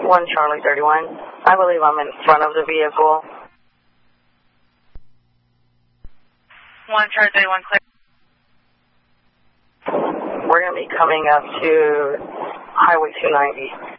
1 Charlie 31. I believe I'm in front of the vehicle. 1 Charlie 31, clear. We're going to be coming up to Highway 290.